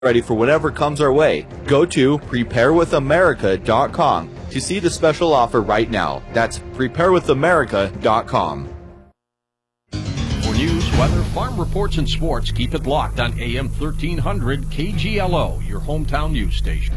ready for whatever comes our way. Go to preparewithamerica.com to see the special offer right now. That's preparewithamerica.com. For news, weather, farm reports, and sports, keep it locked on AM 1300 KGLO, your hometown news station.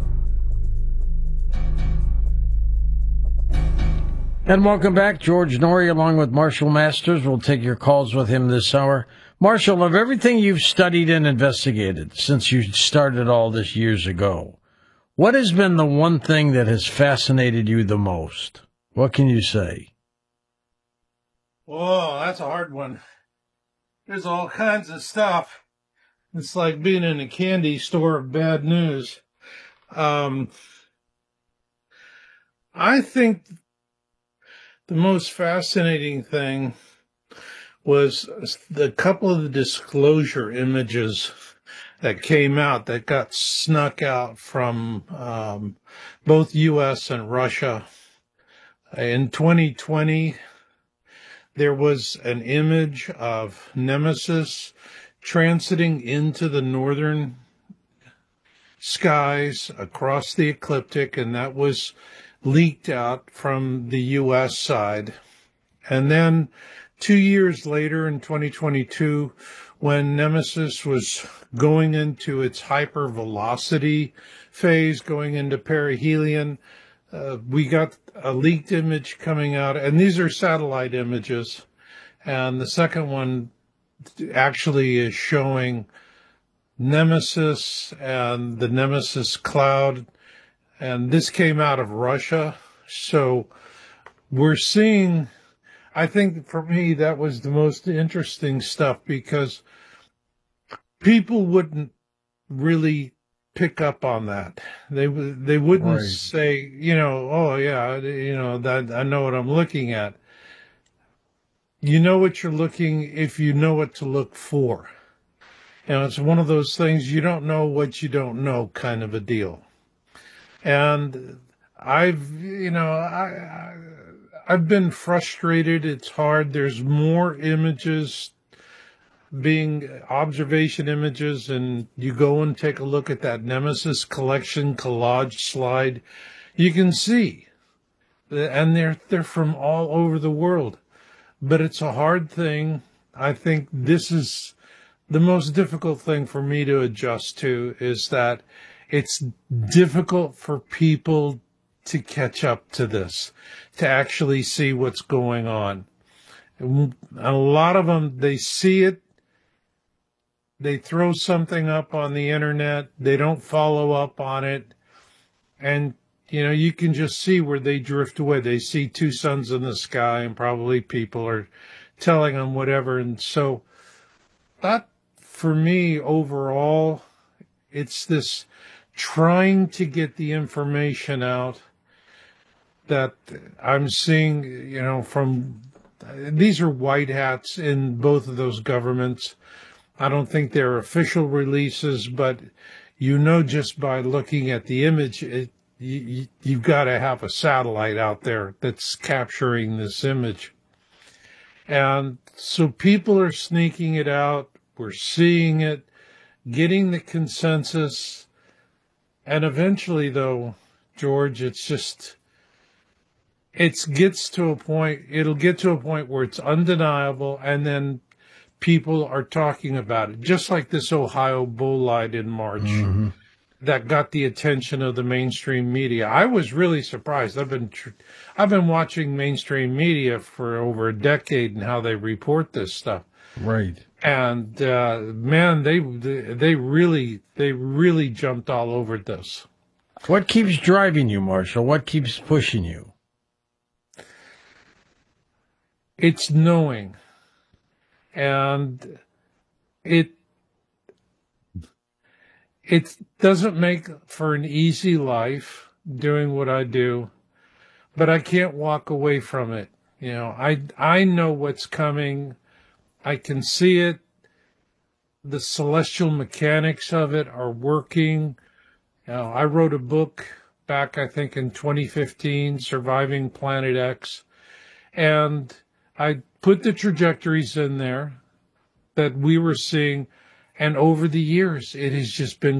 And welcome back. George Noory along with Marshall Masters. We'll take your calls with him this hour. Marshall, of everything you've studied and investigated since you started all this years ago, what has been the one thing that has fascinated you the most? What can you say? Whoa, that's a hard one. There's all kinds of stuff. It's like being in a candy store of bad news. I think the most fascinating thing was the couple of the disclosure images that came out that got snuck out from both U.S. and Russia. In 2020, there was an image of Nemesis transiting into the northern skies across the ecliptic, and that was leaked out from the U.S. side. And then 2 years later, in 2022, when Nemesis was going into its hypervelocity phase, going into perihelion, we got a leaked image coming out, and these are satellite images. And the second one actually is showing Nemesis and the Nemesis cloud, and this came out of Russia. So we're seeing, I think for me, that was the most interesting stuff, because people wouldn't really pick up on that. They wouldn't say, oh yeah, that I know what I'm looking at. You know what you're looking if you know what to look for. It's one of those things, you don't know what you don't know kind of a deal. And I've been frustrated. It's hard. There's more images being observation images, and you go and take a look at that Nemesis collection collage slide. You can see, and they're from all over the world. But it's a hard thing. I think this is the most difficult thing for me to adjust to, is that it's difficult for people to catch up to this, to actually see what's going on. And a lot of them, they see it, they throw something up on the internet, they don't follow up on it, and you can just see where they drift away. They see two suns in the sky, and probably people are telling them whatever. And so that, for me, overall, it's this trying to get the information out that I'm seeing, from, these are white hats in both of those governments. I don't think they're official releases, but just by looking at the image, you've got to have a satellite out there that's capturing this image. And so people are sneaking it out. We're seeing it, getting the consensus. And eventually, though, George, it'll get to a point where it's undeniable, and then people are talking about it. Just like this Ohio bolide in March. Mm-hmm. That got the attention of the mainstream media. I was really surprised. I've been watching mainstream media for over a decade and how they report this stuff. Right. And man, they really jumped all over this. What keeps driving you, Marshall? What keeps pushing you? It's knowing, and it doesn't make for an easy life doing what I do, but I can't walk away from it. I know what's coming. I can see it. The celestial mechanics of it are working. I wrote a book back, I think, in 2015, Surviving Planet X, and I put the trajectories in there that we were seeing. And over the years, it has just been